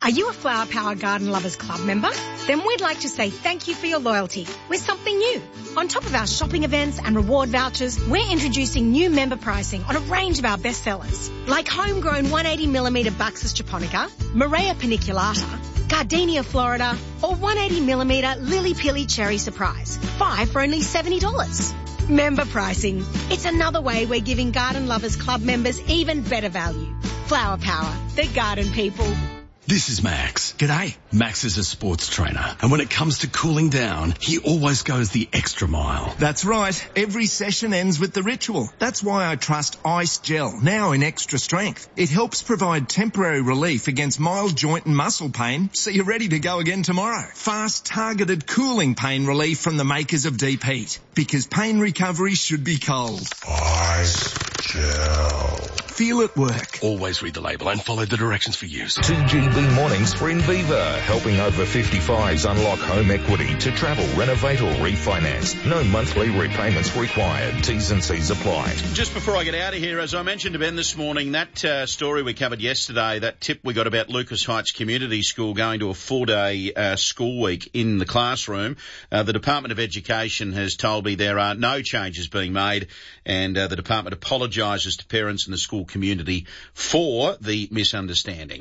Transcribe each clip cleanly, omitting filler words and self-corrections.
Are you a Flower Power Garden Lovers Club member? Then we'd like to say thank you for your loyalty with something new. On top of our shopping events and reward vouchers, we're introducing new member pricing on a range of our bestsellers, like homegrown 180mm Buxus japonica, Morea paniculata, Gardenia Florida, or 180mm Lily Pilly Cherry Surprise. 5 for only $70. Member pricing. It's another way we're giving Garden Lovers Club members even better value. Flower Power, the garden people. This is Max. G'day. Max is a sports trainer, and when it comes to cooling down, he always goes the extra mile. That's right. Every session ends with the ritual. That's why I trust Ice Gel, now in extra strength. It helps provide temporary relief against mild joint and muscle pain, so you're ready to go again tomorrow. Fast, targeted cooling pain relief from the makers of Deep Heat, because pain recovery should be cold. Ice Gel. Feel it work. Always read the label and follow the directions for use. 2GB mornings for Inviva, helping over 55s unlock home equity to travel, renovate or refinance. No monthly repayments required. T's and C's apply. Just before I get out of here, as I mentioned to Ben this morning, that story we covered yesterday, that tip we got about Lucas Heights Community School going to a 4-day school week in the classroom, the Department of Education has told me there are no changes being made, and the department apologises to parents and the school community for the misunderstanding.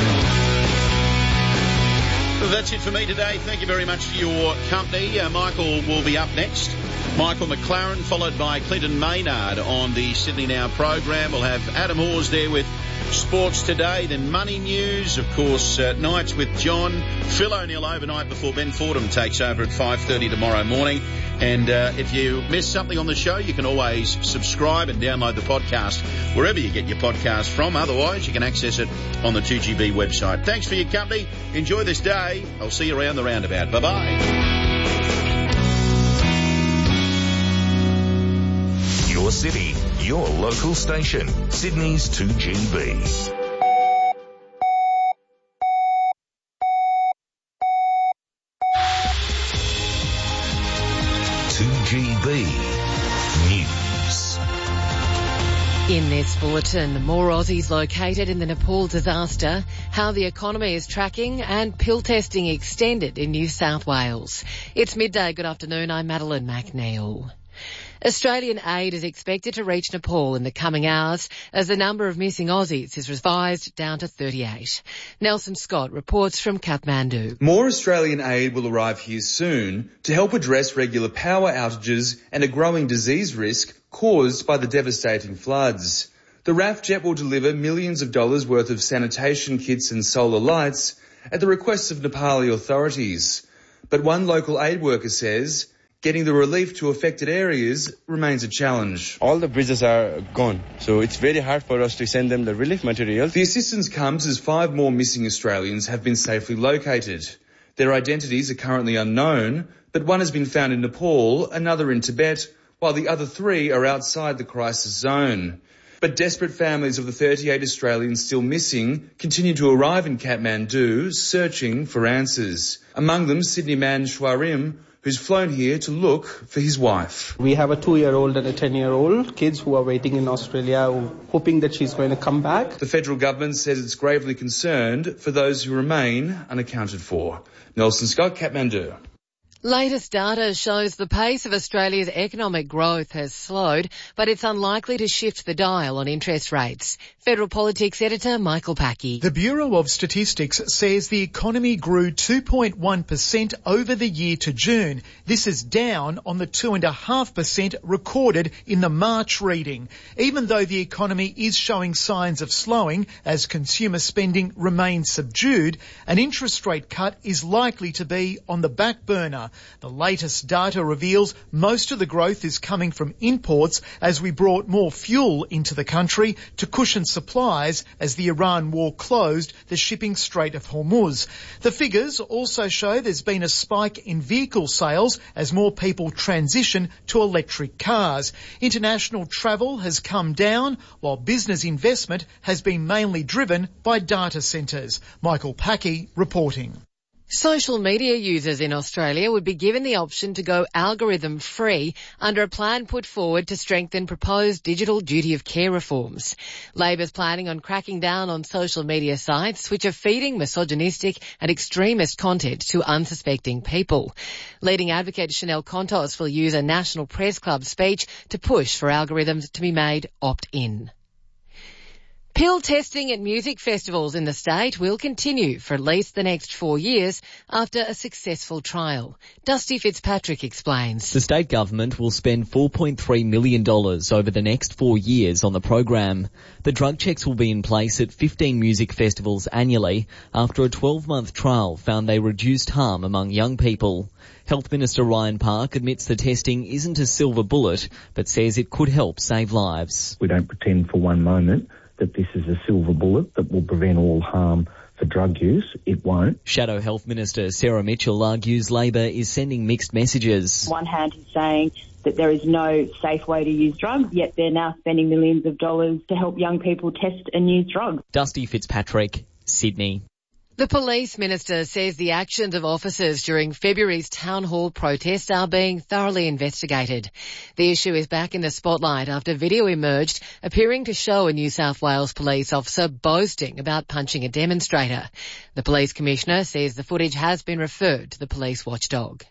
Well, that's it for me today. Thank you very much for your company. Michael will be up next. Michael McLaren, followed by Clinton Maynard on the Sydney Now program. We'll have Adam Hawes there with Sports Today, then Money News, of course, Nights with John, Phil O'Neill overnight before Ben Fordham takes over at 5:30 tomorrow morning. And if you miss something on the show, you can always subscribe and download the podcast wherever you get your podcast from. Otherwise, you can access it on the 2GB website. Thanks for your company. Enjoy this day. I'll see you around the roundabout. Bye-bye. Your city, your local station, Sydney's 2GB. News. In this bulletin, more Aussies located in the Nepal disaster, how the economy is tracking, and pill testing extended in New South Wales. It's midday. Good afternoon. I'm Madeline McNeil. Australian aid is expected to reach Nepal in the coming hours as the number of missing Aussies is revised down to 38. Nelson Scott reports from Kathmandu. More Australian aid will arrive here soon to help address regular power outages and a growing disease risk caused by the devastating floods. The RAF jet will deliver millions of dollars worth of sanitation kits and solar lights at the request of Nepali authorities. But one local aid worker says getting the relief to affected areas remains a challenge. All the bridges are gone, so it's very hard for us to send them the relief material. The assistance comes as 5 more missing Australians have been safely located. Their identities are currently unknown, but one has been found in Nepal, another in Tibet, while the other 3 are outside the crisis zone. But desperate families of the 38 Australians still missing continue to arrive in Kathmandu, searching for answers. Among them, Sydney man Shwarim, who's flown here to look for his wife. We have a 2-year-old and a 10-year-old kids who are waiting in Australia, hoping that she's going to come back. The federal government says it's gravely concerned for those who remain unaccounted for. Nelson Scott, Kathmandu. Latest data shows the pace of Australia's economic growth has slowed, but it's unlikely to shift the dial on interest rates. Federal Politics editor Michael Packey. The Bureau of Statistics says the economy grew 2.1% over the year to June. This is down on the 2.5% recorded in the March reading. Even though the economy is showing signs of slowing as consumer spending remains subdued, an interest rate cut is likely to be on the back burner. The latest data reveals most of the growth is coming from imports as we brought more fuel into the country to cushion supplies as the Iran war closed the shipping Strait of Hormuz. The figures also show there's been a spike in vehicle sales as more people transition to electric cars. International travel has come down while business investment has been mainly driven by data centres. Michael Packey reporting. Social media users in Australia would be given the option to go algorithm-free under a plan put forward to strengthen proposed digital duty of care reforms. Labor's planning on cracking down on social media sites which are feeding misogynistic and extremist content to unsuspecting people. Leading advocate Chanel Contos will use a National Press Club speech to push for algorithms to be made opt-in. Pill testing at music festivals in the state will continue for at least the next 4 years after a successful trial. Dusty Fitzpatrick explains. The state government will spend $4.3 million over the next 4 years on the program. The drug checks will be in place at 15 music festivals annually after a 12-month trial found they reduced harm among young people. Health Minister Ryan Park admits the testing isn't a silver bullet, but says it could help save lives. We don't pretend for one moment that this is a silver bullet that will prevent all harm for drug use. It won't. Shadow Health Minister Sarah Mitchell argues Labor is sending mixed messages. On one hand, he's saying that there is no safe way to use drugs, yet they're now spending millions of dollars to help young people test and use drugs. Dusty Fitzpatrick, Sydney. The police minister says the actions of officers during February's town hall protest are being thoroughly investigated. The issue is back in the spotlight after video emerged appearing to show a New South Wales police officer boasting about punching a demonstrator. The police commissioner says the footage has been referred to the police watchdog.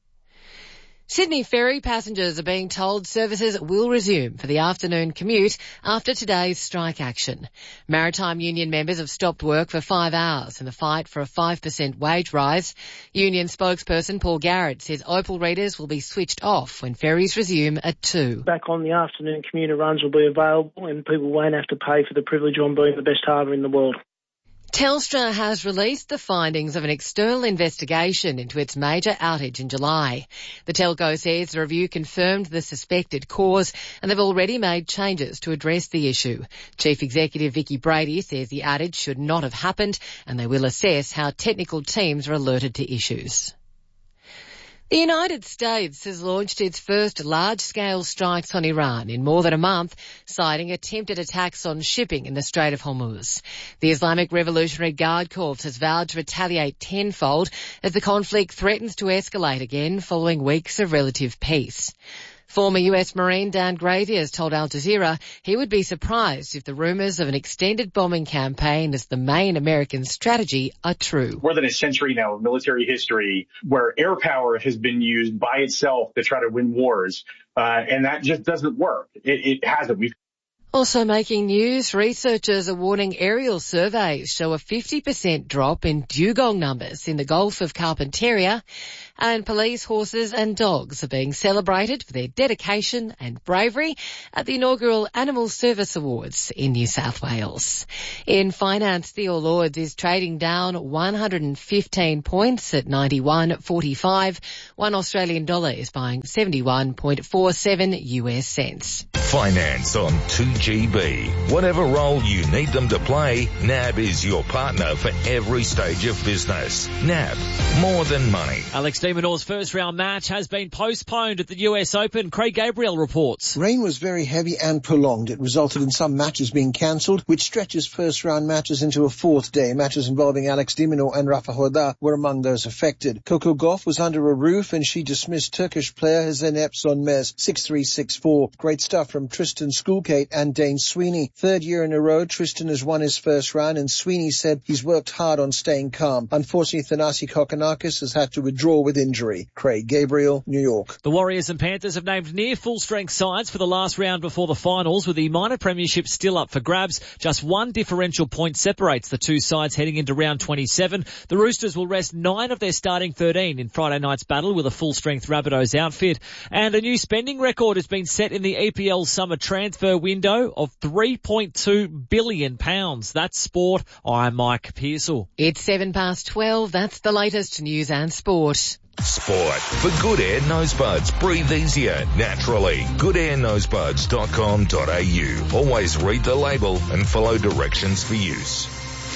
Sydney ferry passengers are being told services will resume for the afternoon commute after today's strike action. Maritime Union members have stopped work for 5 hours in the fight for a 5% wage rise. Union spokesperson Paul Garrett says Opal readers will be switched off when ferries resume at 2. Back on the afternoon commuter runs will be available and people won't have to pay for the privilege on being the best harbour in the world. Telstra has released the findings of an external investigation into its major outage in July. The telco says the review confirmed the suspected cause and they've already made changes to address the issue. Chief Executive Vicky Brady says the outage should not have happened and they will assess how technical teams are alerted to issues. The United States has launched its first large-scale strikes on Iran in more than a month, citing attempted attacks on shipping in the Strait of Hormuz. The Islamic Revolutionary Guard Corps has vowed to retaliate tenfold as the conflict threatens to escalate again following weeks of relative peace. Former US Marine Dan Grazier has told Al Jazeera he would be surprised if the rumours of an extended bombing campaign as the main American strategy are true. More than a century now of military history where air power has been used by itself to try to win wars, and that just doesn't work. It hasn't. Also making news, researchers are warning aerial surveys show a 50% drop in dugong numbers in the Gulf of Carpentaria, and police, horses and dogs are being celebrated for their dedication and bravery at the inaugural Animal Service Awards in New South Wales. In finance, the All Ords is trading down 115 points at 91.45. $1 Australian dollar is buying 71.47 US cents. Finance on 2GB. Whatever role you need them to play, NAB is your partner for every stage of business. NAB, more than money. Alex de Minaur's first round match has been postponed at the US Open. Craig Gabriel reports. Rain was very heavy and prolonged. It resulted in some matches being cancelled, which stretches first round matches into a fourth day. Matches involving Alex de Minaur and Rafa Nadal were among those affected. Coco Gauff was under a roof and she dismissed Turkish player Zeynep Sönmez 6-3, 6-4. Great stuff from Tristan Schoolgate and Dane Sweeney. Third year in a row, Tristan has won his first round and Sweeney said he's worked hard on staying calm. Unfortunately, Thanasi Kokkinakis has had to withdraw with injury. Craig Gabriel, New York. The Warriors and Panthers have named near full-strength sides for the last round before the finals, with the minor premiership still up for grabs. Just one differential point separates the two sides heading into round 27. The Roosters will rest 9 of their starting 13 in Friday night's battle with a full-strength Rabbitohs outfit. And a new spending record has been set in the EPL summer transfer window of £3.2 billion. That's sport. I'm Mike Pearsall. It's 12:07. That's the latest news and sport. Sport. For Good Air Nosebuds, breathe easier, naturally. goodairnosebuds.com.au. Always read the label and follow directions for use.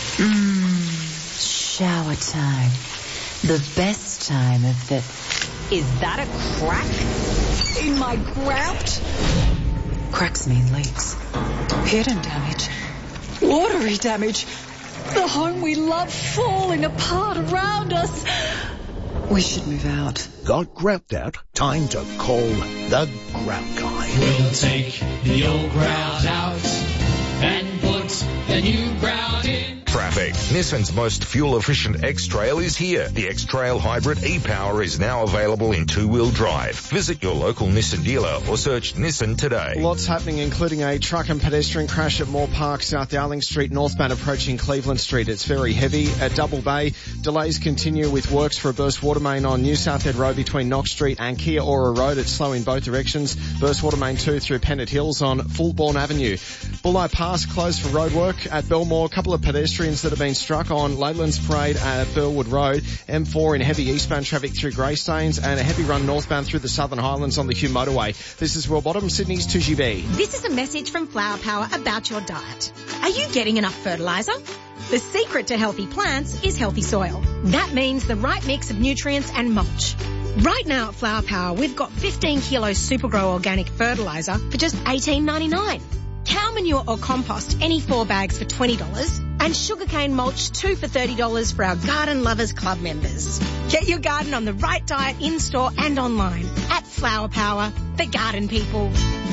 Shower time. The best time of the... Is that a crack in my grout? Cracks mean leaks. Hidden damage. Watery damage. The home we love falling apart around us. We should move out. Got grout out? Time to call the Grout Guy. We'll take the old grout out and put the new grout in. Traffic. Nissan's most fuel-efficient X-Trail is here. The X-Trail Hybrid e-Power is now available in two-wheel drive. Visit your local Nissan dealer or search Nissan today. Lots happening, including a truck and pedestrian crash at Moore Park, South Darling Street, northbound approaching Cleveland Street. It's very heavy. At Double Bay, delays continue with works for a burst water main on New Southhead Road between Knox Street and Kia Ora Road. It's slow in both directions. Burst water main 2 through Pennant Hills on Fulbourn Avenue. Bulli Pass closed for roadwork at Belmore. A couple of pedestrians that have been struck on Leyland's Parade at Burwood Road. M4 in heavy eastbound traffic through Greystanes and a heavy run northbound through the Southern Highlands on the Hume Motorway. This is Will Bottom, Sydney's 2GB. This is a message from Flower Power about your diet. Are you getting enough fertiliser? The secret to healthy plants is healthy soil. That means the right mix of nutrients and mulch. Right now at Flower Power, we've got 15 kilos Supergrow organic fertiliser for just $18.99. Cow manure or compost, any 4 bags for $20. And sugarcane mulch, 2 for $30 for our Garden Lovers Club members. Get your garden on the right diet in-store and online at Flower Power, the garden people.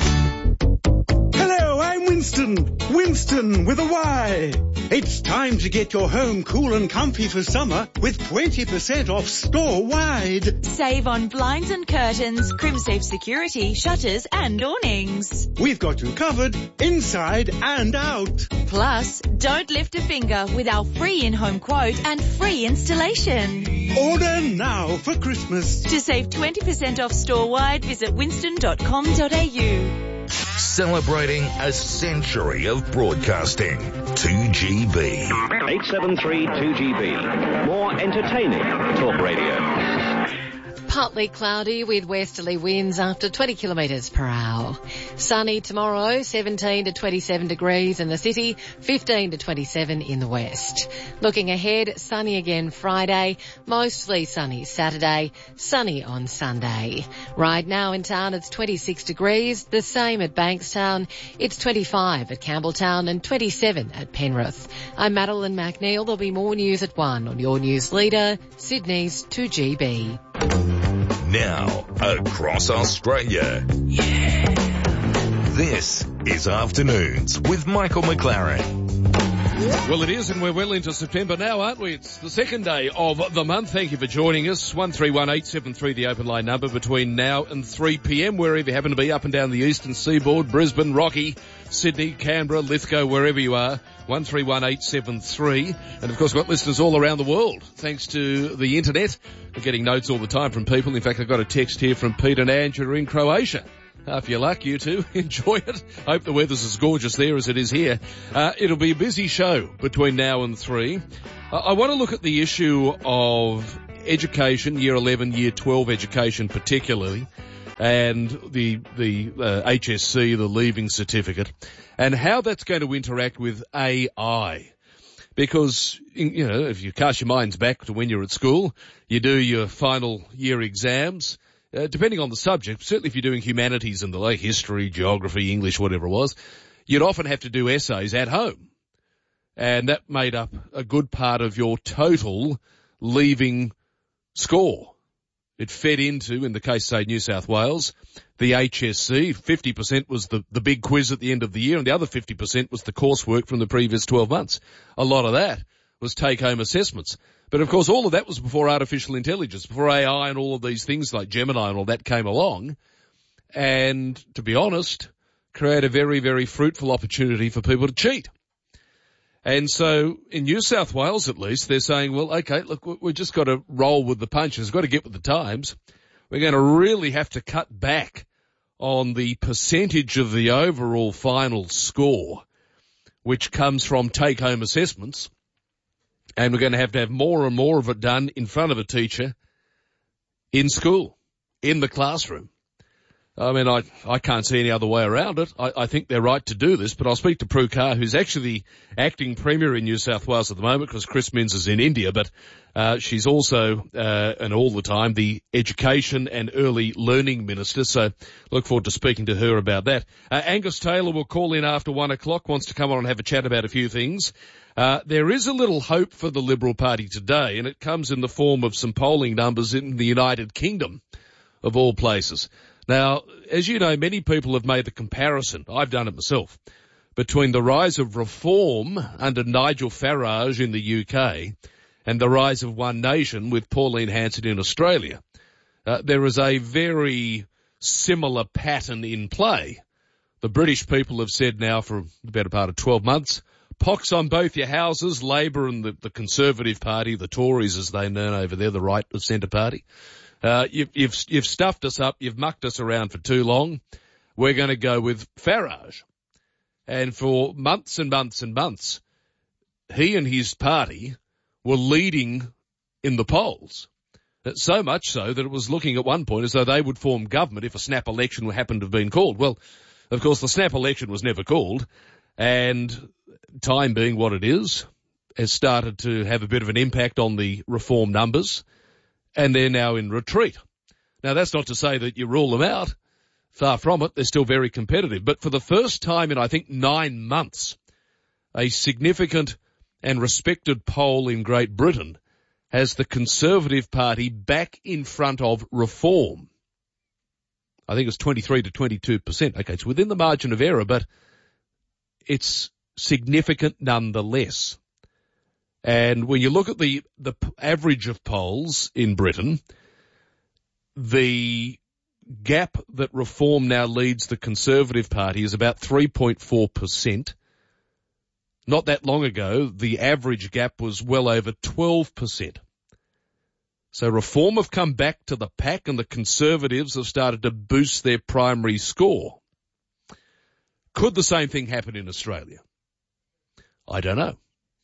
Hello, I'm Winston. Winston with a Y. It's time to get your home cool and comfy for summer with 20% off store-wide. Save on blinds and curtains, CrimSafe security, shutters and awnings. We've got you covered inside and out. Plus, don't lift a finger with our free in-home quote and free installation. Order now for Christmas. To save 20% off store-wide, visit winston.com.au. Celebrating a century of broadcasting. 2GB. 873 2GB. More entertaining talk radio. Partly cloudy with westerly winds after 20 kilometres per hour. Sunny tomorrow, 17 to 27 degrees in the city, 15 to 27 in the west. Looking ahead, sunny again Friday, mostly sunny Saturday, sunny on Sunday. Right now in town it's 26 degrees, the same at Bankstown. It's 25 at Campbelltown and 27 at Penrith. I'm Madeline McNeil. There'll be more news at 1 on your news leader, Sydney's 2GB. Now, across Australia. Yeah. This is Afternoons with Michael McLaren. Well, it is, and we're well into September now, aren't we? It's the second day of the month. Thank you for joining us. 131873, the open line number, between now and 3 p.m, wherever you happen to be, up and down the eastern seaboard, Brisbane, Rocky, Sydney, Canberra, Lithgow, wherever you are. 131873. And of course, we've got listeners all around the world, thanks to the internet. We're getting notes all the time from people. In fact, I've got a text here from Pete and Angela in Croatia. If you luck, you two, enjoy it. Hope the weather's as gorgeous there as it is here. It'll be a busy show between now and 3. I want to look at the issue of education, year 11, year 12 education particularly, and the HSC, the Leaving Certificate, and how that's going to interact with AI. Because, you know, if you cast your minds back to when you're at school, you do your final year exams, depending on the subject, certainly if you're doing humanities and the like, history, geography, English, whatever it was, you'd often have to do essays at home. And that made up a good part of your total leaving score. It fed into, in the case, say, New South Wales, the HSC. 50% was the big quiz at the end of the year, and the other 50% was the coursework from the previous 12 months. A lot of that was take-home assessments. But, of course, all of that was before artificial intelligence, before AI and all of these things like Gemini and all that came along. And, to be honest, create a very, very fruitful opportunity for people to cheat. And so, in New South Wales at least, they're saying, well, okay, look, we've just got to roll with the punches. We've got to get with the times. We're going to really have to cut back on the percentage of the overall final score, which comes from take-home assessments. And we're going to have more and more of it done in front of a teacher in school, in the classroom. I mean, I can't see any other way around it. I think they're right to do this, but I'll speak to Prue Carr, who's actually the acting Premier in New South Wales at the moment because Chris Minns is in India, but she's also, and all the time, the Education and Early Learning Minister, so look forward to speaking to her about that. Angus Taylor will call in after 1 o'clock, wants to come on and have a chat about a few things. There is a little hope for the Liberal Party today, and it comes in the form of some polling numbers in the United Kingdom, of all places. Now, as you know, many people have made the comparison, I've done it myself, between the rise of Reform under Nigel Farage in the UK and the rise of One Nation with Pauline Hanson in Australia. There is a very similar pattern in play. The British people have said now for the better part of 12 months, pox on both your houses, Labor and the Conservative Party, the Tories as they know over there, the right of centre party. You've stuffed us up. You've mucked us around for too long. We're going to go with Farage. And for months and months and months, he and his party were leading in the polls. So much so that it was looking at one point as though they would form government if a snap election happened to have been called. Well, of course, the snap election was never called. And time being what it is, has started to have a bit of an impact on the Reform numbers. And they're now in retreat. Now, that's not to say that you rule them out. Far from it. They're still very competitive. But for the first time in, I think, 9 months, a significant and respected poll in Great Britain has the Conservative Party back in front of Reform. I think it's 23 to 22%. Okay, it's within the margin of error, but it's significant nonetheless. And when you look at the average of polls in Britain, the gap that Reform now leads the Conservative Party is about 3.4%. Not that long ago, the average gap was well over 12%. So Reform have come back to the pack and the Conservatives have started to boost their primary score. Could the same thing happen in Australia? I don't know.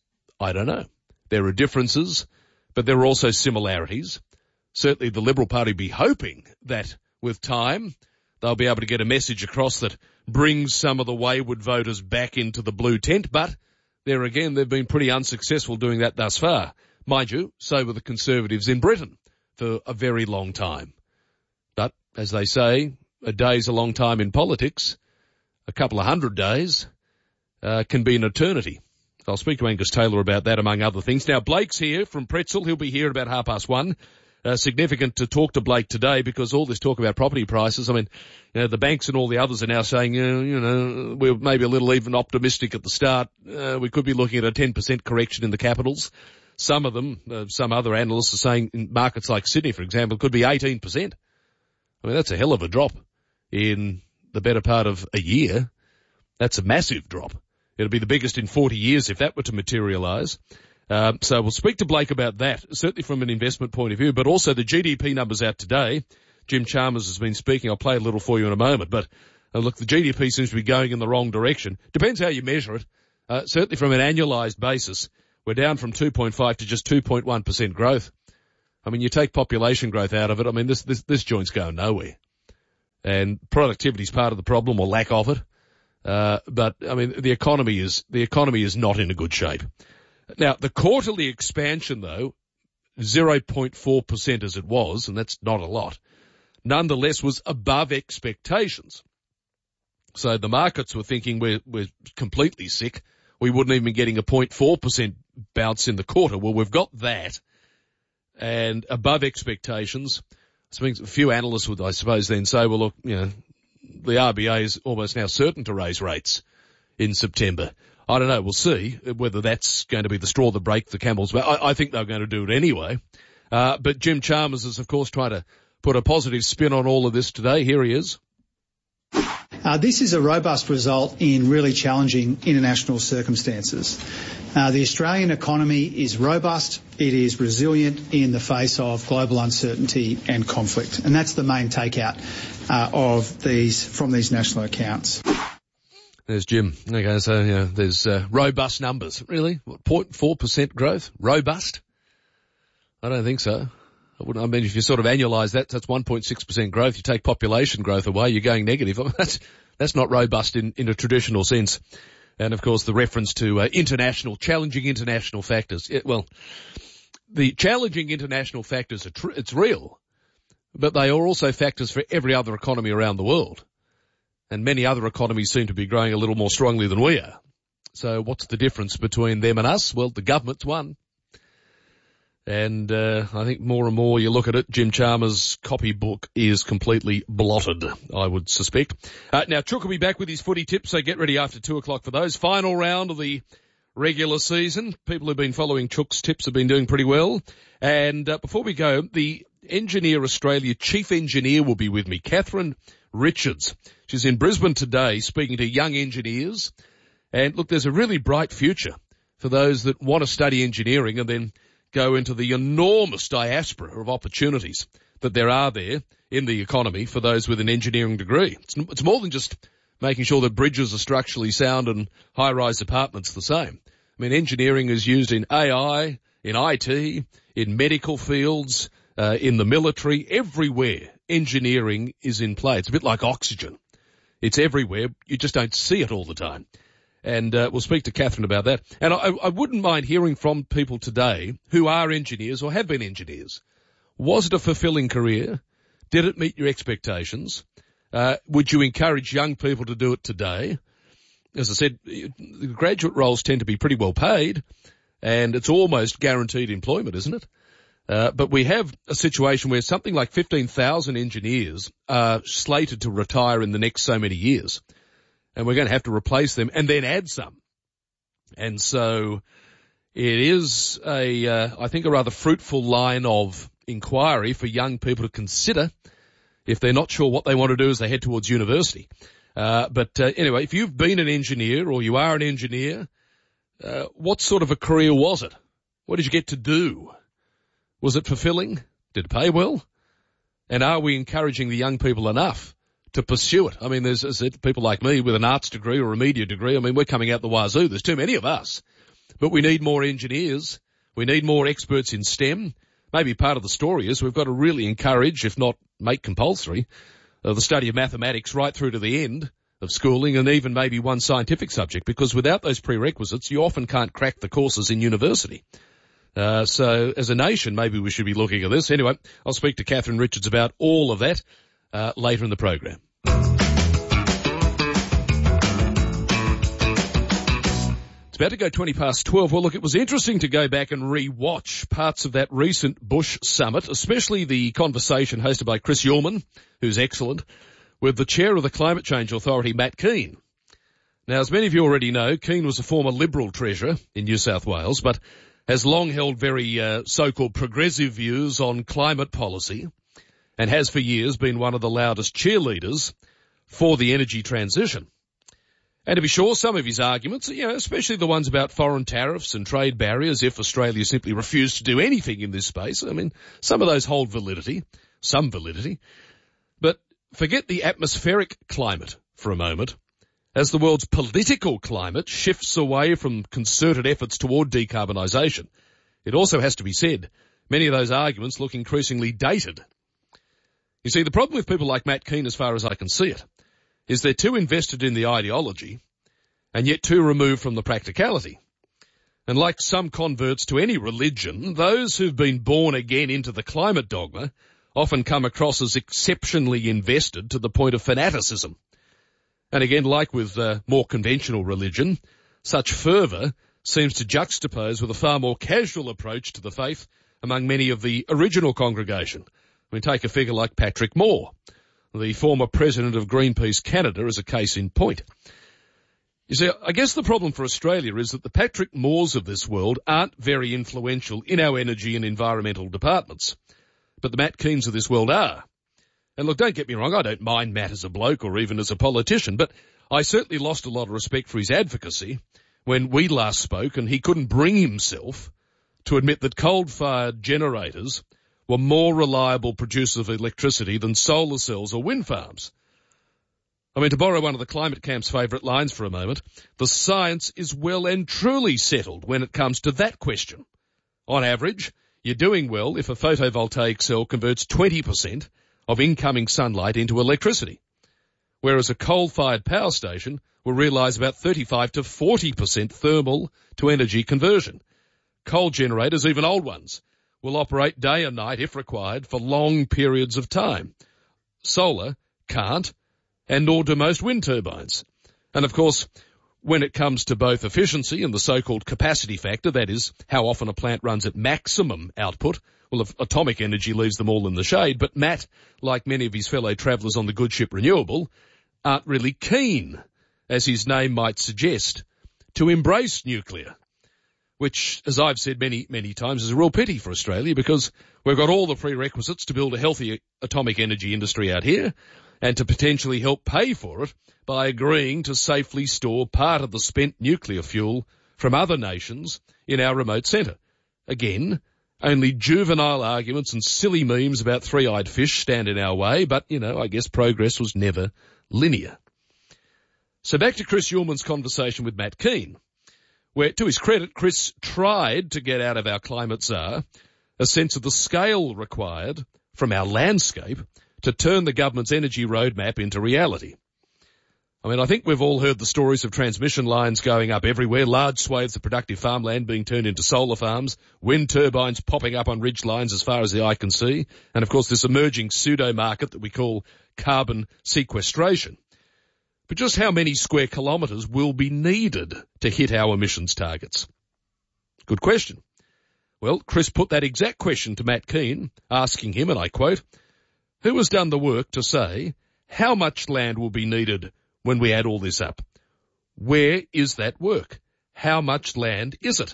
There are differences, but there are also similarities. Certainly the Liberal Party be hoping that with time they'll be able to get a message across that brings some of the wayward voters back into the blue tent, but there again they've been pretty unsuccessful doing that thus far. Mind you, so were the Conservatives in Britain for a very long time. But, as they say, a day's a long time in politics. A couple of 100 days can be an eternity. I'll speak to Angus Taylor about that, among other things. Now, Blake's here from Pretzel. He'll be here at about 1:30. Significant to talk to Blake today because all this talk about property prices, I mean, the banks and all the others are now saying, we're maybe a little even optimistic at the start. We could be looking at a 10% correction in the capitals. Some of them, some other analysts are saying in markets like Sydney, for example, could be 18%. I mean, that's a hell of a drop in the better part of a year. That's a massive drop. It'll be the biggest in 40 years if that were to materialise. So we'll speak to Blake about that, certainly from an investment point of view, but also the GDP numbers out today. Jim Chalmers has been speaking. I'll play a little for you in a moment. But look, the GDP seems to be going in the wrong direction. Depends how you measure it. Certainly from an annualised basis, we're down from 2.5 to just 2.1% growth. I mean, you take population growth out of it. I mean, this joint's going nowhere. And productivity is part of the problem or lack of it. But I mean, the economy is not in a good shape. Now, the quarterly expansion though, 0.4% as it was, and that's not a lot, nonetheless was above expectations. So the markets were thinking we're completely sick. We wouldn't even be getting a 0.4% bounce in the quarter. Well, we've got that and above expectations. So a few analysts would, I suppose, then say, well, look, the RBA is almost now certain to raise rates in September. I don't know. We'll see whether that's going to be the straw that breaks the camel's back. I think they're going to do it anyway. But Jim Chalmers is, of course, trying to put a positive spin on all of this today. Here he is. This is a robust result in really challenging international circumstances. The Australian economy is robust. It is resilient in the face of global uncertainty and conflict. And that's the main takeout from these national accounts. There's Jim. Okay, so there's robust numbers. Really? What, 0.4% growth? Robust? I don't think so. I mean, if you sort of annualise that, that's 1.6% growth. You take population growth away, you're going negative. I mean, that's not robust in a traditional sense. And of course, the reference to challenging international factors. The challenging international factors it's real, but they are also factors for every other economy around the world. And many other economies seem to be growing a little more strongly than we are. So what's the difference between them and us? Well, the government's one. And I think more and more you look at it, Jim Chalmers' copybook is completely blotted, I would suspect. Now, Chook will be back with his footy tips, so get ready after 2 o'clock for those. Final round of the regular season. People who've been following Chook's tips have been doing pretty well. And before we go, the Engineer Australia chief engineer will be with me, Catherine Richards. She's in Brisbane today speaking to young engineers. And look, there's a really bright future for those that want to study engineering and then go into the enormous diaspora of opportunities that there are there in the economy for those with an engineering degree. It's more than just making sure that bridges are structurally sound and high-rise apartments the same. I mean, engineering is used in AI, in IT, in medical fields, in the military, everywhere. Engineering is in play. It's a bit like oxygen. It's everywhere. You just don't see it all the time. And we'll speak to Catherine about that. And I wouldn't mind hearing from people today who are engineers or have been engineers. Was it a fulfilling career? Did it meet your expectations? Would you encourage young people to do it today? As I said, graduate roles tend to be pretty well paid, and it's almost guaranteed employment, isn't it? But we have a situation where something like 15,000 engineers are slated to retire in the next so many years. And we're going to have to replace them and then add some. And so it is I think a rather fruitful line of inquiry for young people to consider if they're not sure what they want to do as they head towards university. But anyway, if you've been an engineer or you are an engineer, what sort of a career was it? What did you get to do? Was it fulfilling? Did it pay well? And are we encouraging the young people enough to pursue it? I mean, there's people like me with an arts degree or a media degree. I mean, we're coming out the wazoo. There's too many of us. But we need more engineers. We need more experts in STEM. Maybe part of the story is we've got to really encourage, if not make compulsory, the study of mathematics right through to the end of schooling, and even maybe one scientific subject, because without those prerequisites, you often can't crack the courses in university. So as a nation, maybe we should be looking at this. Anyway, I'll speak to Catherine Richards about all of that later in the program. It's about to go 20 past 12. Well, look, it was interesting to go back and re-watch parts of that recent Bush summit, especially the conversation hosted by Chris Uhlmann, who's excellent, with the chair of the Climate Change Authority, Matt Keane. Now, as many of you already know, Keane was a former Liberal treasurer in New South Wales, but has long held very so-called progressive views on climate policy, and has for years been one of the loudest cheerleaders for the energy transition. And to be sure, some of his arguments, especially the ones about foreign tariffs and trade barriers if Australia simply refused to do anything in this space, I mean, some of those hold validity, some validity. But forget the atmospheric climate for a moment. As the world's political climate shifts away from concerted efforts toward decarbonisation, it also has to be said, many of those arguments look increasingly dated. You see, the problem with people like Matt Keane, as far as I can see it, is they're too invested in the ideology and yet too removed from the practicality. And like some converts to any religion, those who've been born again into the climate dogma often come across as exceptionally invested to the point of fanaticism. And again, like with more conventional religion, such fervour seems to juxtapose with a far more casual approach to the faith among many of the original congregation. I mean, take a figure like Patrick Moore, the former president of Greenpeace Canada, as a case in point. You see, I guess the problem for Australia is that the Patrick Moores of this world aren't very influential in our energy and environmental departments. But the Matt Keanes of this world are. And look, don't get me wrong, I don't mind Matt as a bloke or even as a politician, but I certainly lost a lot of respect for his advocacy when we last spoke and he couldn't bring himself to admit that coal-fired generators were more reliable producers of electricity than solar cells or wind farms. I mean, to borrow one of the climate camp's favourite lines for a moment, the science is well and truly settled when it comes to that question. On average, you're doing well if a photovoltaic cell converts 20% of incoming sunlight into electricity, whereas a coal-fired power station will realise about 35 to 40% thermal to energy conversion. Coal generators, even old ones, will operate day and night if required for long periods of time. Solar can't, and nor do most wind turbines. And of course, when it comes to both efficiency and the so-called capacity factor, that is, how often a plant runs at maximum output, well, atomic energy leaves them all in the shade, but Matt, like many of his fellow travellers on the good ship Renewable, aren't really keen, as his name might suggest, to embrace nuclear, which, as I've said many, many times, is a real pity for Australia because we've got all the prerequisites to build a healthy atomic energy industry out here and to potentially help pay for it by agreeing to safely store part of the spent nuclear fuel from other nations in our remote centre. Again, only juvenile arguments and silly memes about three-eyed fish stand in our way, but, I guess progress was never linear. So back to Chris Uhlmann's conversation with Matt Keane, where, to his credit, Chris tried to get out of our climate czar a sense of the scale required from our landscape to turn the government's energy roadmap into reality. I think we've all heard the stories of transmission lines going up everywhere, large swathes of productive farmland being turned into solar farms, wind turbines popping up on ridge lines as far as the eye can see, and of course this emerging pseudo-market that we call carbon sequestration. But just how many square kilometres will be needed to hit our emissions targets? Good question. Well, Chris put that exact question to Matt Keane, asking him, and I quote, "Who has done the work to say how much land will be needed when we add all this up? Where is that work? How much land is it?"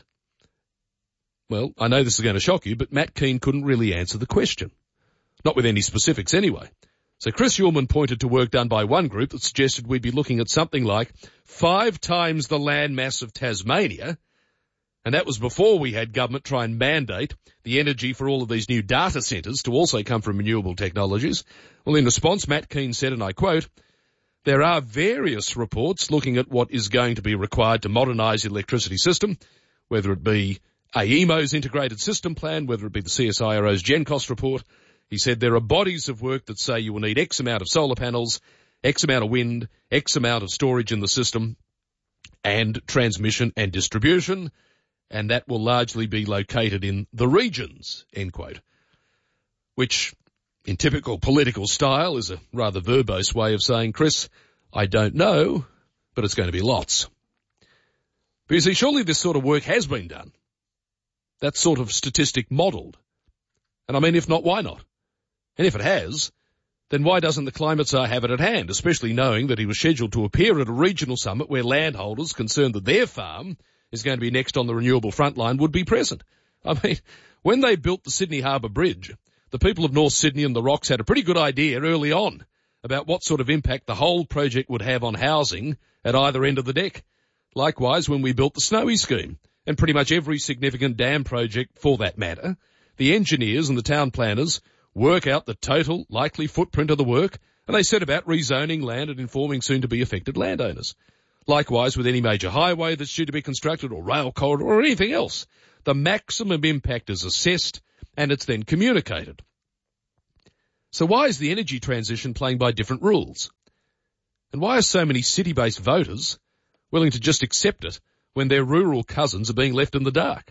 Well, I know this is going to shock you, but Matt Keane couldn't really answer the question. Not with any specifics anyway. So Chris Uhlmann pointed to work done by one group that suggested we'd be looking at something like 5 times the land mass of Tasmania, and that was before we had government try and mandate the energy for all of these new data centres to also come from renewable technologies. Well, in response, Matt Keane said, and I quote, "There are various reports looking at what is going to be required to modernise the electricity system, whether it be AEMO's integrated system plan, whether it be the CSIRO's GenCost report." He said there are bodies of work that say you will need X amount of solar panels, X amount of wind, X amount of storage in the system, and transmission and distribution, and that will largely be located in the regions, end quote. Which, in typical political style, is a rather verbose way of saying, Chris, I don't know, but it's going to be lots. But you see, surely this sort of work has been done. That sort of statistic modelled. And if not, why not? And if it has, then why doesn't the climate czar have it at hand, especially knowing that he was scheduled to appear at a regional summit where landholders concerned that their farm is going to be next on the renewable front line would be present? When they built the Sydney Harbour Bridge, the people of North Sydney and the Rocks had a pretty good idea early on about what sort of impact the whole project would have on housing at either end of the deck. Likewise, when we built the Snowy scheme, and pretty much every significant dam project for that matter, the engineers and the town planners work out the total likely footprint of the work, and they set about rezoning land and informing soon-to-be affected landowners. Likewise, with any major highway that's due to be constructed or rail corridor or anything else, the maximum impact is assessed and it's then communicated. So why is the energy transition playing by different rules? And why are so many city-based voters willing to just accept it when their rural cousins are being left in the dark?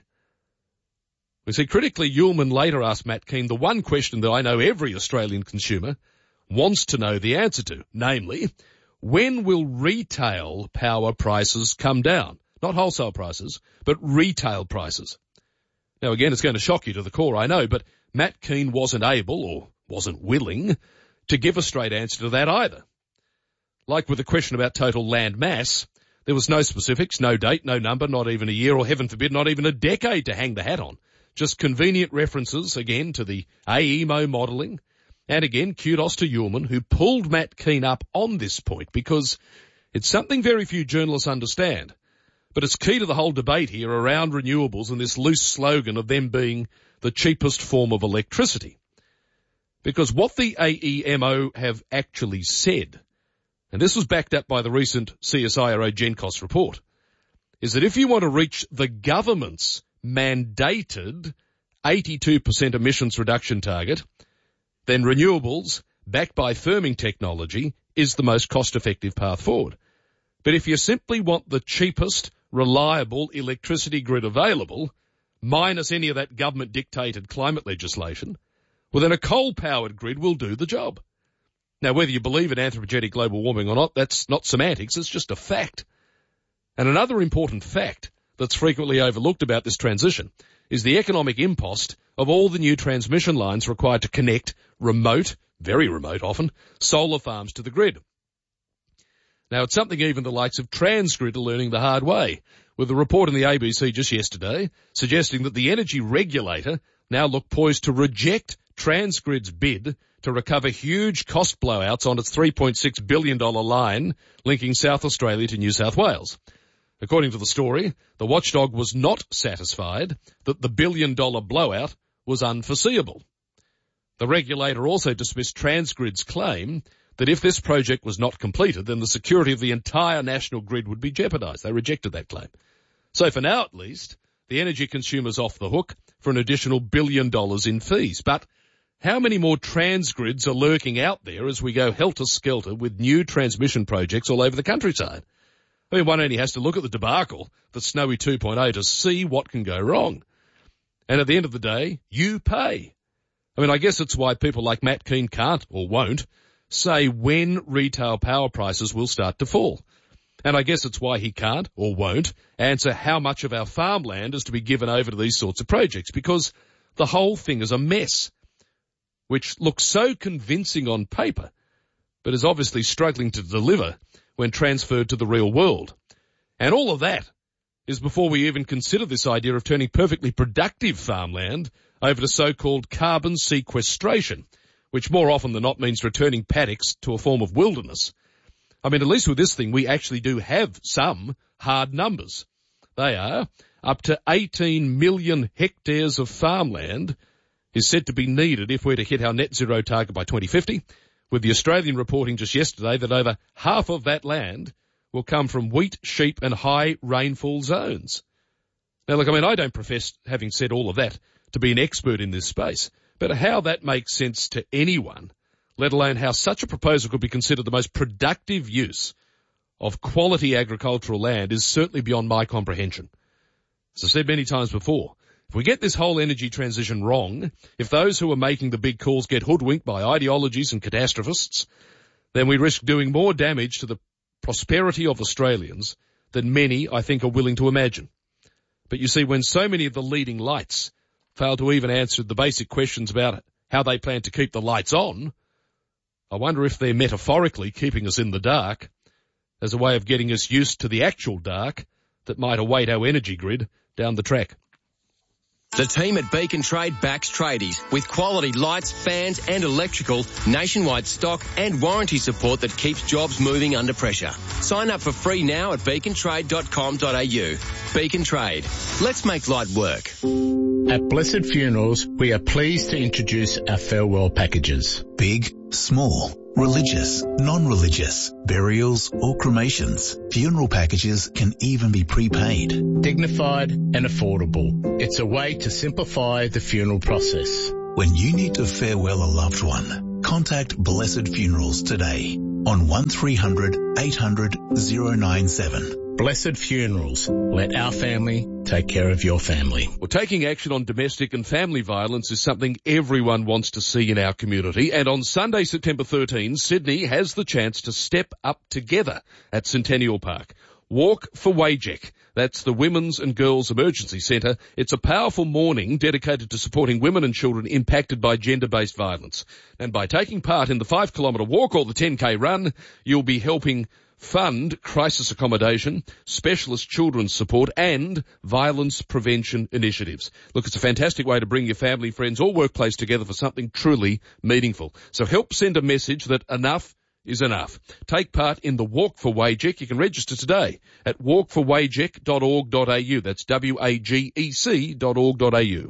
We see critically, Uhlmann later asked Matt Keane the one question that I know every Australian consumer wants to know the answer to, namely, when will retail power prices come down? Not wholesale prices, but retail prices. Now again, it's going to shock you to the core, I know, but Matt Keane wasn't able or wasn't willing to give a straight answer to that either. Like with the question about total land mass, there was no specifics, no date, no number, not even a year, or heaven forbid, not even a decade to hang the hat on. Just convenient references, again, to the AEMO modelling. And again, kudos to Uhlmann, who pulled Matt Keane up on this point, because it's something very few journalists understand. But it's key to the whole debate here around renewables and this loose slogan of them being the cheapest form of electricity. Because what the AEMO have actually said, and this was backed up by the recent CSIRO GenCost report, is that if you want to reach the government's mandated 82% emissions reduction target, then renewables, backed by firming technology, is the most cost-effective path forward. But if you simply want the cheapest, reliable electricity grid available, minus any of that government-dictated climate legislation, well, then a coal-powered grid will do the job. Now, whether you believe in anthropogenic global warming or not, that's not semantics, it's just a fact. And another important fact that's frequently overlooked about this transition is the economic impost of all the new transmission lines required to connect remote, very remote often, solar farms to the grid. Now, it's something even the likes of Transgrid are learning the hard way, with a report in the ABC just yesterday suggesting that the energy regulator now look poised to reject Transgrid's bid to recover huge cost blowouts on its $3.6 billion line linking South Australia to New South Wales. According to the story, the watchdog was not satisfied that the billion-dollar blowout was unforeseeable. The regulator also dismissed Transgrid's claim that if this project was not completed, then the security of the entire national grid would be jeopardised. They rejected that claim. So for now, at least, the energy consumer's off the hook for an additional $1 billion in fees. But how many more Transgrids are lurking out there as we go helter-skelter with new transmission projects all over the countryside? I mean, one only has to look at the debacle that Snowy 2.0 to see what can go wrong. And at the end of the day, you pay. I mean, I guess it's why people like Matt Keane can't or won't say when retail power prices will start to fall. And I guess it's why he can't or won't answer how much of our farmland is to be given over to these sorts of projects, because the whole thing is a mess, which looks so convincing on paper, but is obviously struggling to deliver when transferred to the real world. And all of that is before we even consider this idea of turning perfectly productive farmland over to so-called carbon sequestration, which more often than not means returning paddocks to a form of wilderness. I mean, at least with this thing, we actually do have some hard numbers. They are up to 18 million hectares of farmland is said to be needed if we're to hit our net zero target by 2050, with the Australian reporting just yesterday that over half of that land will come from wheat, sheep and high rainfall zones. Now, look, I mean, I don't profess, having said all of that, to be an expert in this space, but how that makes sense to anyone, let alone how such a proposal could be considered the most productive use of quality agricultural land, is certainly beyond my comprehension. As I've said many times before, if we get this whole energy transition wrong, if those who are making the big calls get hoodwinked by ideologies and catastrophists, then we risk doing more damage to the prosperity of Australians than many, I think, are willing to imagine. But you see, when so many of the leading lights fail to even answer the basic questions about how they plan to keep the lights on, I wonder if they're metaphorically keeping us in the dark as a way of getting us used to the actual dark that might await our energy grid down the track. The team at Beacon Trade backs tradies with quality lights, fans and electrical, nationwide stock and warranty support that keeps jobs moving under pressure. Sign up for free now at beacontrade.com.au. Beacon Trade. Let's make light work. At Blessed Funerals, we are pleased to introduce our farewell packages. Big, small, religious, non-religious, burials or cremations. Funeral packages can even be prepaid. Dignified and affordable. It's a way to simplify the funeral process. When you need to farewell a loved one, contact Blessed Funerals today on 1300 800 097. Blessed Funerals. Let our family take care of your family. Well, taking action on domestic and family violence is something everyone wants to see in our community. And on Sunday, September 13, Sydney has the chance to step up together at Centennial Park. Walk for WAGEC. That's the Women's and Girls Emergency Centre. It's a powerful morning dedicated to supporting women and children impacted by gender-based violence. And by taking part in the 5-kilometre walk or the 10K run, you'll be helping fund crisis accommodation, specialist children's support and violence prevention initiatives. Look, it's a fantastic way to bring your family, friends or workplace together for something truly meaningful. So help send a message that enough is enough. Take part in the Walk for WAGEC. You can register today at walkforwagec.org.au. That's WAGEC.org.au.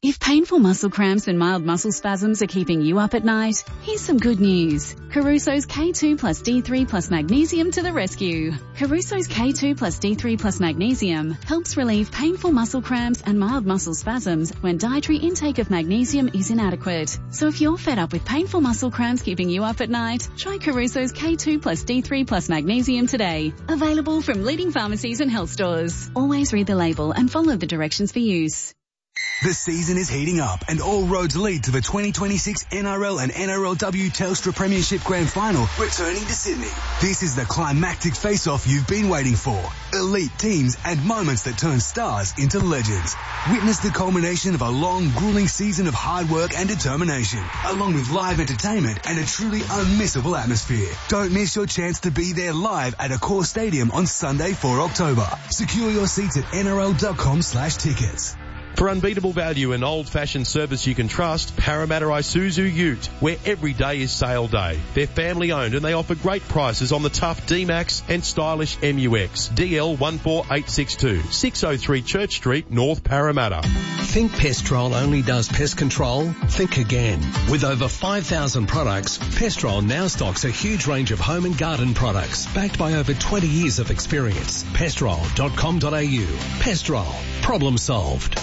If painful muscle cramps and mild muscle spasms are keeping you up at night, here's some good news. Caruso's K2 plus D3 plus magnesium to the rescue. Caruso's K2 plus D3 plus magnesium helps relieve painful muscle cramps and mild muscle spasms when dietary intake of magnesium is inadequate. So if you're fed up with painful muscle cramps keeping you up at night, try Caruso's K2 plus D3 plus magnesium today. Available from leading pharmacies and health stores. Always read the label and follow the directions for use. The season is heating up and all roads lead to the 2026 NRL and NRLW Telstra Premiership Grand Final returning to Sydney. This is the climactic face-off you've been waiting for. Elite teams and moments that turn stars into legends. Witness the culmination of a long, grueling season of hard work and determination, along with live entertainment and a truly unmissable atmosphere. Don't miss your chance to be there live at Accor Stadium on Sunday, 4 October. Secure your seats at nrl.com/tickets. For unbeatable value and old-fashioned service you can trust, Parramatta Isuzu Ute, where every day is sale day. They're family-owned and they offer great prices on the tough D-Max and stylish MUX. DL 14862, 603 Church Street, North Parramatta. Think Pestrol only does pest control? Think again. With over 5,000 products, Pestrol now stocks a huge range of home and garden products, backed by over 20 years of experience. Pestrol.com.au. Pestrol. Problem solved.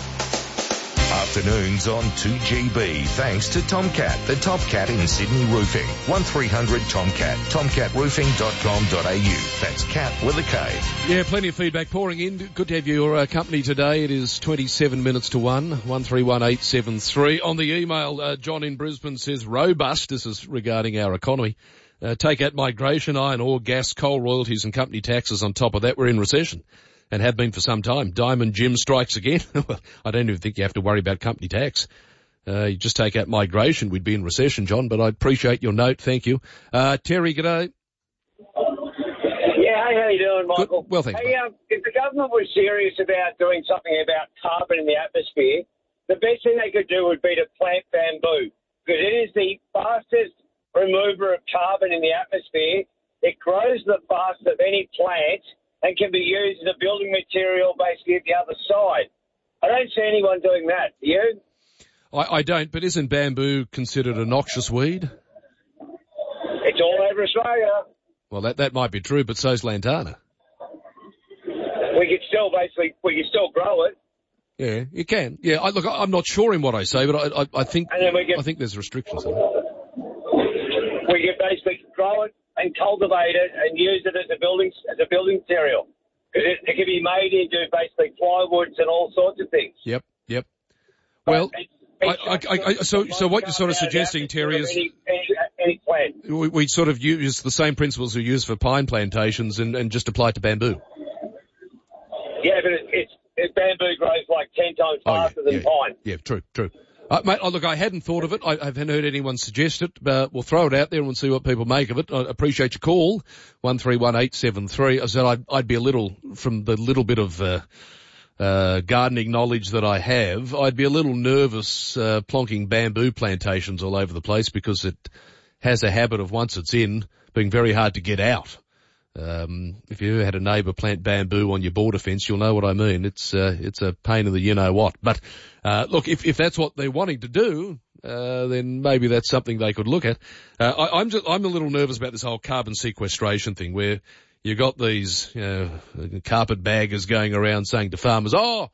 Afternoons on 2GB, thanks to Tomcat, the top cat in Sydney roofing. 1300 Tomcat, tomcatroofing.com.au. That's cat with a K. Yeah, plenty of feedback pouring in. Good to have your company today. It is 27 minutes to 1, 131873. On the email, John in Brisbane says, robust, this is regarding our economy. Take out migration, iron ore, gas, coal royalties and company taxes on top of that. We're in recession. And have been for some time. Diamond Jim strikes again. Well, I don't even think you have to worry about company tax. You just take out migration, we'd be in recession, John, but I appreciate your note. Thank you. Terry, g'day. Yeah, hey, how you doing, Michael? Good. Well, thanks. Hey, if the government was serious about doing something about carbon in the atmosphere, the best thing they could do would be to plant bamboo, because it is the fastest remover of carbon in the atmosphere. It grows the fastest of any plant and can be used as a building material basically at the other side. I don't see anyone doing that. Do you? I don't, but isn't bamboo considered a noxious weed? It's all over Australia. Well, that might be true, but so's lantana. We could still grow it. Yeah, you can. Yeah, look, I'm not sure in what I say, but I think there's restrictions on it. We could basically grow it and cultivate it and use it as a building material. It can be made into basically plywoods and all sorts of things. Yep. Well, so what you're sort of suggesting, Terry, is any plant. We sort of use the same principles we use for pine plantations and just apply it to bamboo. Yeah, but bamboo grows like 10 times faster than pine. Yeah, true. Mate, look, I hadn't thought of it. I haven't heard anyone suggest it, but we'll throw it out there and we'll see what people make of it. I appreciate your call, 131873. I said I'd be a little, from the little bit of gardening knowledge that I have, I'd be a little nervous plonking bamboo plantations all over the place because it has a habit of, once it's in, being very hard to get out. If you ever had a neighbour plant bamboo on your border fence, you'll know what I mean. It's a pain in the you-know-what. But, look, if that's what they're wanting to do, then maybe that's something they could look at. I'm a little nervous about this whole carbon sequestration thing where you got these, carpetbaggers going around saying to farmers,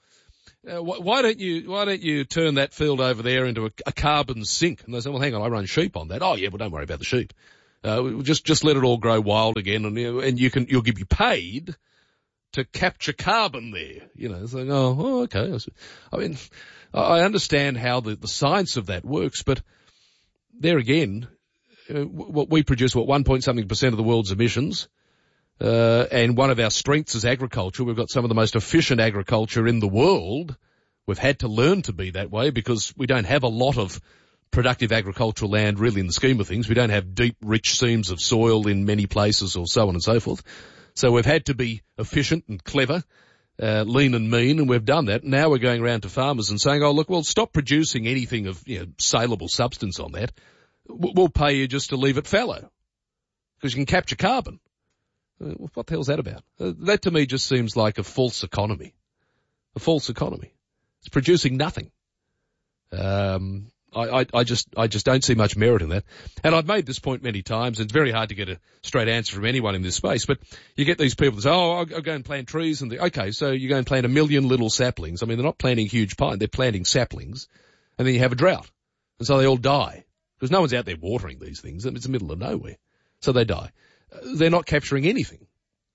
why don't you turn that field over there into a carbon sink? And they say, well, hang on, I run sheep on that. Oh yeah, well don't worry about the sheep. Just let it all grow wild again, and you'll be paid to capture carbon there. It's like, okay. I mean, I understand how the science of that works, but there again, what we produce, 1.something% of the world's emissions, and one of our strengths is agriculture. We've got some of the most efficient agriculture in the world. We've had to learn to be that way because we don't have a lot of productive agricultural land really in the scheme of things. We don't have deep, rich seams of soil in many places or so on and so forth. So we've had to be efficient and clever, lean and mean, and we've done that. Now we're going around to farmers and saying, stop producing anything of saleable substance on that. We'll pay you just to leave it fallow because you can capture carbon. What the hell's that about? That to me just seems like a false economy. A false economy. It's producing nothing. I just don't see much merit in that. And I've made this point many times, and it's very hard to get a straight answer from anyone in this space, but you get these people that say, I'll go and plant trees, and okay, so you go and plant 1 million little saplings. I mean, they're not planting huge pine, they're planting saplings, and then you have a drought. And so they all die. Because no one's out there watering these things, and it's the middle of nowhere. So they die. They're not capturing anything.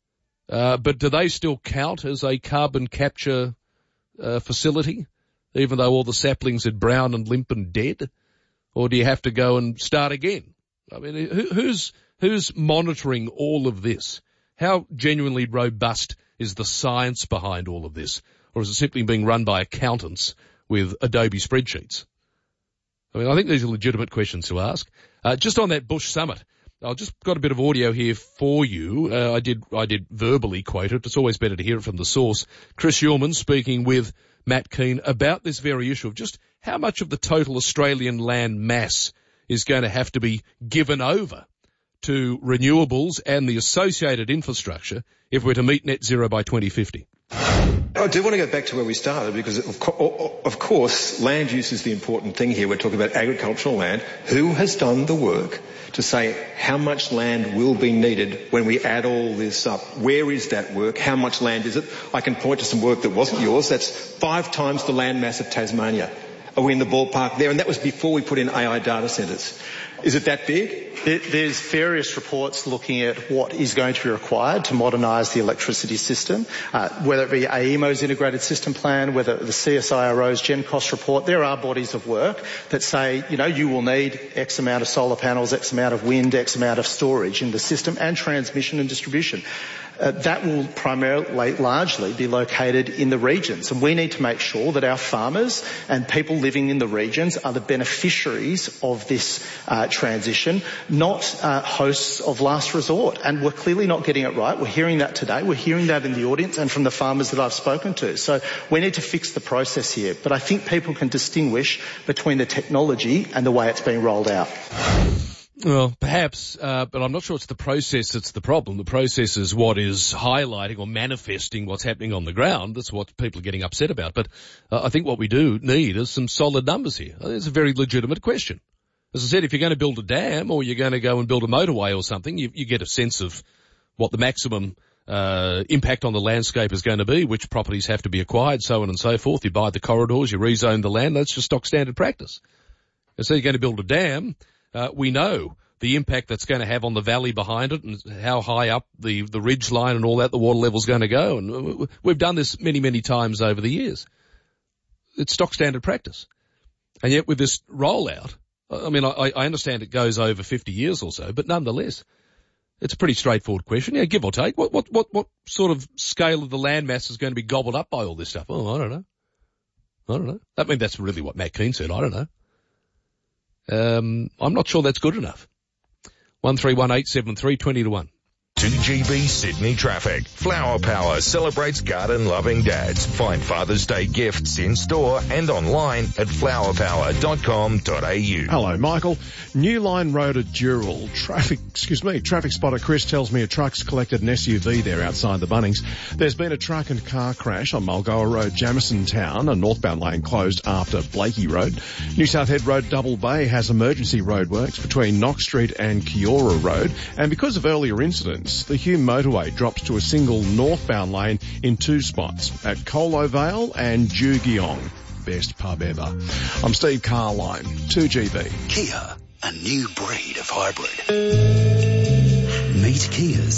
But do they still count as a carbon capture facility, even though all the saplings are brown and limp and dead? Or do you have to go and start again? I mean, who's monitoring all of this? How genuinely robust is the science behind all of this? Or is it simply being run by accountants with Adobe spreadsheets? I mean, I think these are legitimate questions to ask. Just on that Bush summit, I've just got a bit of audio here for you. I did verbally quote it. It's always better to hear it from the source. Chris Uhlmann speaking with Matt Keane about this very issue of just how much of the total Australian land mass is going to have to be given over to renewables and the associated infrastructure if we're to meet net zero by 2050. I do want to go back to where we started because, of course, land use is the important thing here. We're talking about agricultural land. Who has done the work to say how much land will be needed when we add all this up? Where is that work? How much land is it? I can point to some work that wasn't yours. That's 5 times the land mass of Tasmania. Are we in the ballpark there? And that was before we put in AI data centres. Is it that big? There's various reports looking at what is going to be required to modernise the electricity system, whether it be AEMO's integrated system plan, whether the CSIRO's Gen Cost report. There are bodies of work that say, you will need X amount of solar panels, X amount of wind, X amount of storage in the system and transmission and distribution. That will primarily, largely be located in the regions. And we need to make sure that our farmers and people living in the regions are the beneficiaries of this transition, not hosts of last resort. And we're clearly not getting it right. We're hearing that today. We're hearing that in the audience and from the farmers that I've spoken to. So we need to fix the process here. But I think people can distinguish between the technology and the way it's being rolled out. Well, perhaps, but I'm not sure it's the process that's the problem. The process is what is highlighting or manifesting what's happening on the ground. That's what people are getting upset about. But I think what we do need is some solid numbers here. I think it's a very legitimate question. As I said, if you're going to build a dam or you're going to go and build a motorway or something, you get a sense of what the maximum impact on the landscape is going to be, which properties have to be acquired, so on and so forth. You buy the corridors, you rezone the land. That's just stock standard practice. And so you're going to build a dam. We know the impact that's going to have on the valley behind it and how high up the ridge line and all that the water level's going to go. And we've done this many, many times over the years. It's stock standard practice. And yet with this rollout, I mean, I understand it goes over 50 years or so, but nonetheless, it's a pretty straightforward question. Yeah, give or take. What sort of scale of the land mass is going to be gobbled up by all this stuff? Oh, I don't know. I mean, that's really what Matt Keane said. I don't know. I'm not sure that's good enough. 131873 20 to 1. 2GB Sydney traffic. Flower Power celebrates garden-loving dads. Find Father's Day gifts in store and online at flowerpower.com.au. Hello, Michael. New Line Road at Dural. Traffic spotter Chris tells me a truck's collected an SUV there outside the Bunnings. There's been a truck and car crash on Mulgoa Road, Jamison Town, a northbound lane closed after Blakey Road. New South Head Road, Double Bay has emergency roadworks between Knox Street and Kiora Road. And because of earlier incidents, the Hume motorway drops to a single northbound lane in 2 spots at Colo Vale and Jugeong. Best pub ever. I'm Steve Carline, 2GB. Kia, a new breed of hybrid. Meet Kia's